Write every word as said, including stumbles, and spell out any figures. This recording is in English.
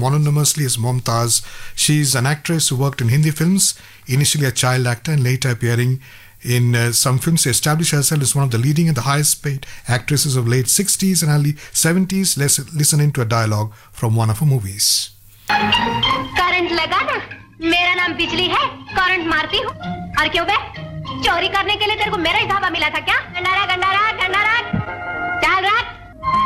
mononymously as Mumtaz. She's an actress who worked in Hindi films, initially a child actor and later appearing in uh, some films to establish herself as one of the leading and the highest paid actresses of late sixties and early seventies. Let's listen into a dialogue from one of her movies. Current लगा ना, मेरा नाम बिजली है, current मारती हूँ। और क्यों बे? चोरी करने के लिए तेरे को मेरा ही धावा मिला था क्या? गंडारा गंडारा गंडारा